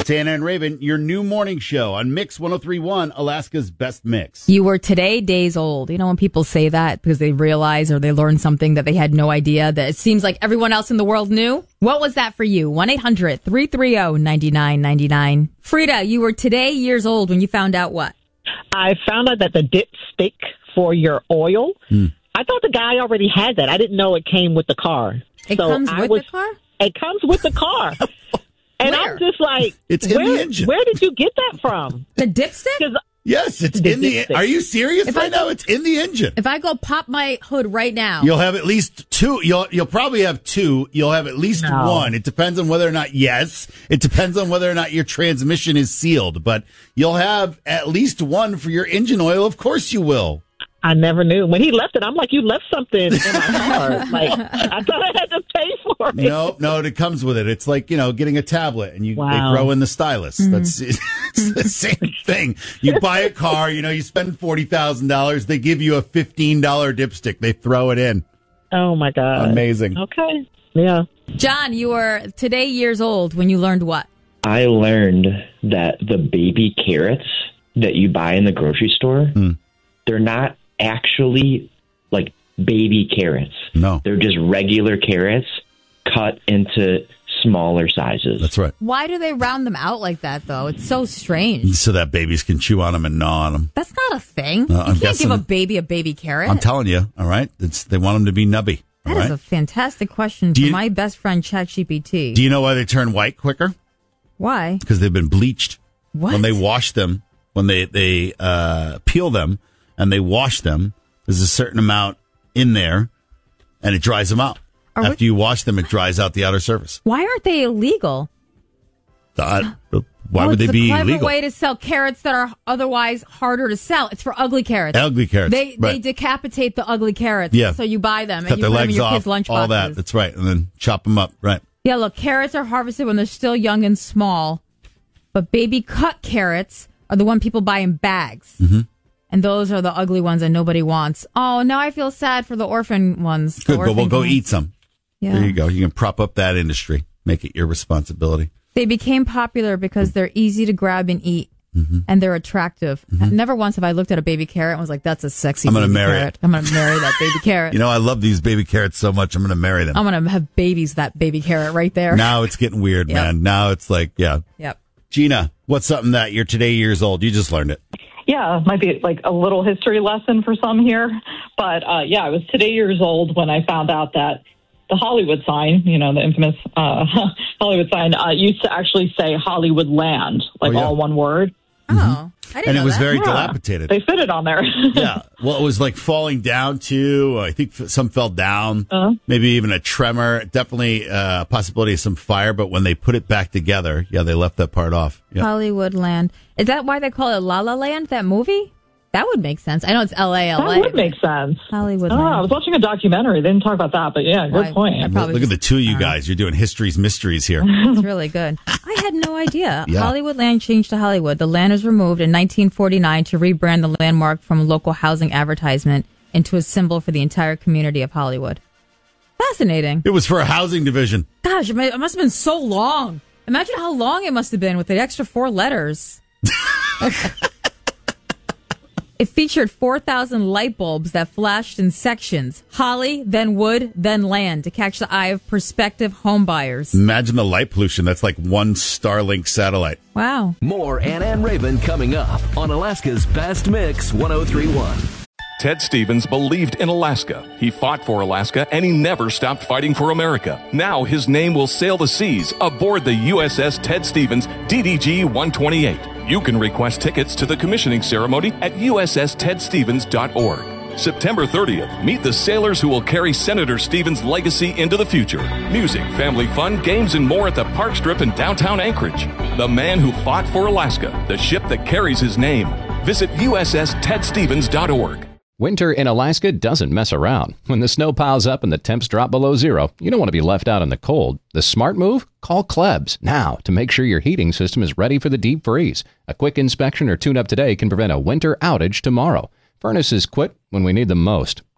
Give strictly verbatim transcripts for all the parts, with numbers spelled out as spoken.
It's Anna and Raven, your new morning show on Mix one oh three point one, Alaska's best mix. You were today days old. You know when people say that because they realize or they learn something that they had no idea, that it seems like everyone else in the world knew? What was that for you? one eight hundred three three zero nine nine nine nine. Frida, you were today years old when you found out what? I found out that the dipstick for your oil, mm. I thought the guy already had that. I didn't know it came with the car. It so comes I with was, the car? It comes with the car. And Where? I'm just like, it's where, in the engine. Where did you get that from? The dipstick? Yes, it's the in the. dipstick. Are you serious if right go, now? It's in the engine. If I go pop my hood right now, you'll have at least two. You'll you'll probably have two. You'll have at least no. one. It depends on whether or not. Yes, it depends on whether or not your transmission is sealed. But you'll have at least one for your engine oil. Of course, you will. I never knew. When he left it, I'm like, you left something in my car. Like, I thought I had to pay for it. No, no, it comes with it. It's like, you know, getting a tablet and you wow. they throw in the stylus. Mm-hmm. That's it's the same thing. You buy a car, you know, you spend forty thousand dollars. They give you a fifteen dollars dipstick. They throw it in. Oh, my God. Amazing. Okay. Yeah. John, you were today years old when you learned what? I learned that the baby carrots that you buy in the grocery store, mm. they're not actually like baby carrots. No. They're just regular carrots cut into smaller sizes. That's right. Why do they round them out like that, though? It's so strange. So that babies can chew on them and gnaw on them. That's not a thing. Uh, you I'm can't give a baby a baby carrot. I'm telling you, all right? It's, they want them to be nubby. That all is right? a fantastic question do for you, my best friend, ChatGPT. Do you know why they turn white quicker? Why? Because they've been bleached. What? When they wash them, when they, they uh, peel them, and they wash them, there's a certain amount in there, and it dries them out. Are After we... you wash them, it dries out the outer surface. Why aren't they illegal? Uh, why oh, would they be illegal? It's a clever way to sell carrots that are otherwise harder to sell. It's for ugly carrots. Ugly carrots. They right. they decapitate the ugly carrots. Yeah. So you buy them Cut and you their put them legs in your off, kids' lunch all boxes. that. That's right. And then chop them up. Right. Yeah, look, carrots are harvested when they're still young and small, but baby cut carrots are the one people buy in bags. Mm-hmm. And those are the ugly ones that nobody wants. Oh, now I feel sad for the orphan ones. Good. Go, well, go eat some. Yeah. There you go. You can prop up that industry. Make it your responsibility. They became popular because they're easy to grab and eat, mm-hmm. and they're attractive. Mm-hmm. Never once have I looked at a baby carrot and was like, that's a sexy I'm gonna baby marry carrot. it. I'm going to marry that baby carrot. You know, I love these baby carrots so much, I'm going to marry them. I'm going to have babies that baby carrot right there. Now it's getting weird, yep. man. Now it's like, yeah. Yep. Gina, what's something that you're today years old? You just learned it. Yeah, might be like a little history lesson for some here. But, uh, yeah, I was today years old when I found out that the Hollywood sign, you know, the infamous uh, Hollywood sign, uh, used to actually say Hollywood Land, like oh, yeah. all one word. Oh, mm-hmm. I didn't And know it was that. very yeah. dilapidated. They fit it on there. Yeah. Well, it was like falling down too. I think some fell down. Uh-huh. Maybe even a tremor. Definitely uh, a possibility of some fire. But when they put it back together, yeah, they left that part off. Yeah. Hollywood Land. Is that why they call it La La Land, that movie? That would make sense. I know it's L A, L A. That would make sense. Hollywood Oh, Land. I was watching a documentary. They didn't talk about that, but yeah, good I, point. I Look, look at the two of you guys. You're doing history's mysteries here. It's really good. I had no idea. Yeah. Hollywood Land changed to Hollywood. The land was removed in nineteen forty-nine to rebrand the landmark from a local housing advertisement into a symbol for the entire community of Hollywood. Fascinating. It was for a housing division. Gosh, it must have been so long. Imagine how long it must have been with the extra four letters. It featured four thousand light bulbs that flashed in sections. Holly, then wood, then land to catch the eye of prospective home buyers. Imagine the light pollution. That's like one Starlink satellite. Wow. More Anna and Raven coming up on Alaska's Best Mix one oh three point one. Ted Stevens believed in Alaska. He fought for Alaska, and he never stopped fighting for America. Now his name will sail the seas aboard the U S S Ted Stevens D D G one twenty-eight. You can request tickets to the commissioning ceremony at U S S ted stevens dot org. September thirtieth, meet the sailors who will carry Senator Stevens' legacy into the future. Music, family fun, games, and more at the Park Strip in downtown Anchorage. The man who fought for Alaska, the ship that carries his name. Visit U S S ted stevens dot org. Winter in Alaska doesn't mess around. When the snow piles up and the temps drop below zero, you don't want to be left out in the cold. The smart move? Call Klebs now to make sure your heating system is ready for the deep freeze. A quick inspection or tune-up today can prevent a winter outage tomorrow. Furnaces quit when we need them most.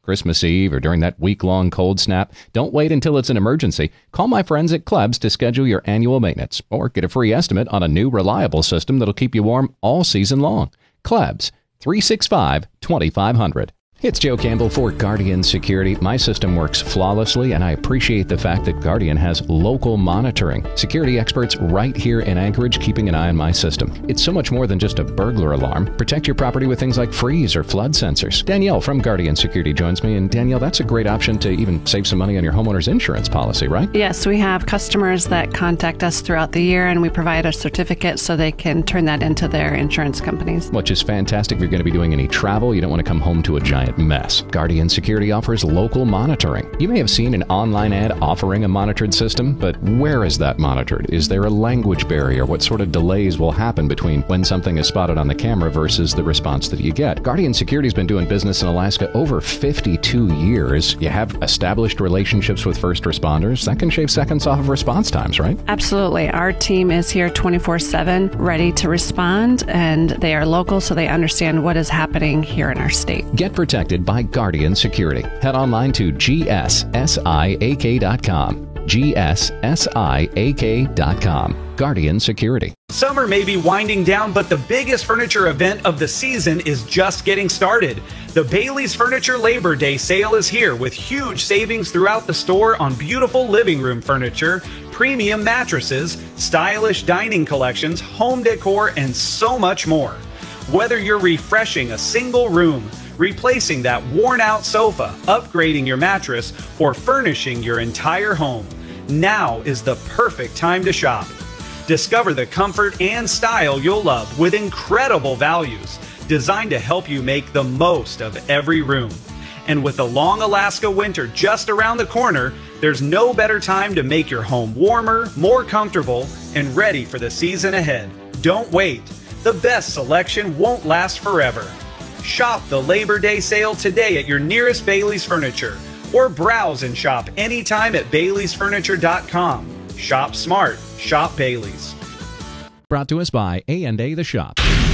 Christmas Eve, or during that week-long cold snap, don't wait until it's an emergency. Call my friends at Klebs to schedule your annual maintenance or get a free estimate on a new reliable system that'll keep you warm all season long. Klebs, three six five, two five zero zero. It's Joe Campbell for Guardian Security. My system works flawlessly, and I appreciate the fact that Guardian has local monitoring. Security experts right here in Anchorage keeping an eye on my system. It's so much more than just a burglar alarm. Protect your property with things like freeze or flood sensors. Danielle from Guardian Security joins me, and Danielle, that's a great option to even save some money on your homeowner's insurance policy, right? Yes, we have customers that contact us throughout the year, and we provide a certificate so they can turn that into their insurance companies. Which is fantastic if you're going to be doing any travel. You don't want to come home to a giant mess. Guardian Security offers local monitoring. You may have seen an online ad offering a monitored system, but where is that monitored? Is there a language barrier? What sort of delays will happen between when something is spotted on the camera versus the response that you get? Guardian Security's been doing business in Alaska over fifty-two years. You have established relationships with first responders. That can shave seconds off of response times, right? Absolutely. Our team is here twenty-four seven, ready to respond, and they are local, so they understand what is happening here in our state. Get protected by Guardian Security. Head online to G S S I A K dot com. G S S I A K dot com. Guardian Security. Summer may be winding down, but the biggest furniture event of the season is just getting started. The Bailey's Furniture Labor Day sale is here with huge savings throughout the store on beautiful living room furniture, premium mattresses, stylish dining collections, home decor, and so much more. Whether you're refreshing a single room, replacing that worn-out sofa, upgrading your mattress, or furnishing your entire home, now is the perfect time to shop. Discover the comfort and style you'll love with incredible values designed to help you make the most of every room. And with the long Alaska winter just around the corner, there's no better time to make your home warmer, more comfortable, and ready for the season ahead. Don't wait. The best selection won't last forever. Shop the Labor Day sale today at your nearest Bailey's Furniture, or browse and shop anytime at Baileys Furniture dot com. Shop smart. Shop Bailey's. Brought to us by A and A The Shop.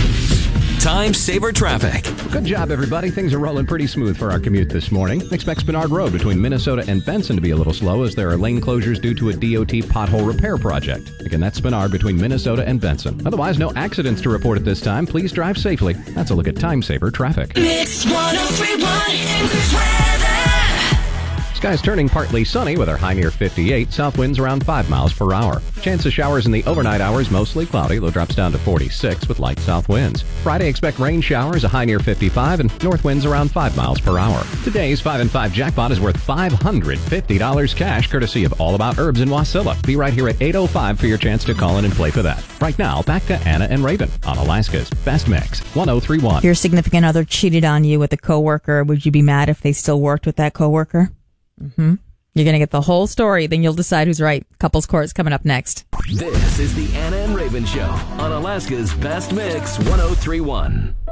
Time Saver Traffic. Good job, everybody. Things are rolling pretty smooth for our commute this morning. Expect Spenard Road between Minnesota and Benson to be a little slow as there are lane closures due to a D O T pothole repair project. Again, that's Spenard between Minnesota and Benson. Otherwise, no accidents to report at this time. Please drive safely. That's a look at Time Saver Traffic. Mix one oh three point one English weather. Skies turning partly sunny with our high near fifty-eight. South winds around five miles per hour. Chance of showers in the overnight hours, mostly cloudy. Low drops down to forty-six with light south winds. Friday, expect rain showers, a high near fifty-five, and north winds around five miles per hour. Today's five and five jackpot is worth five hundred fifty dollars cash, courtesy of All About Herbs in Wasilla. Be right here at eight oh five for your chance to call in and play for that. Right now, back to Anna and Raven on Alaska's Best Mix, one oh three point one. Your significant other cheated on you with a coworker. Would you be mad if they still worked with that coworker? Mm-hmm. You're going to get the whole story, then you'll decide who's right. Couples Court's coming up next. This is the Anna and Raven Show on Alaska's Best Mix, one oh three point one.